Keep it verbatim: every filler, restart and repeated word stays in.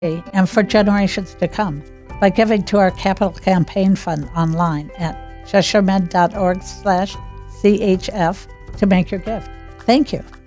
and for generations to come by giving to our Capital Campaign Fund online at cheshiremed.org slash CHF to make your gift. Thank you.